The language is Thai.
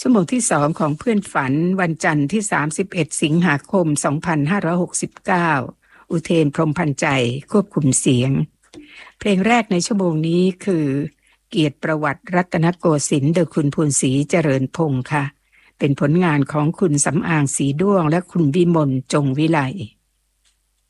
ชั่วโมงที่2ของเพื่อนฝันวันจันทร์ที่31สิงหาคม2569อุเทนพรหมพันธ์ใจควบคุมเสียงเพลงแรกในชั่วโมงนี้คือเกียรติประวัติรัตนโกสินทร์โดยคุณภูนศรีเจริญพงศ์ค่ะเป็นผลงานของคุณสำอางสีด้วงและคุณวิมลจงวิไล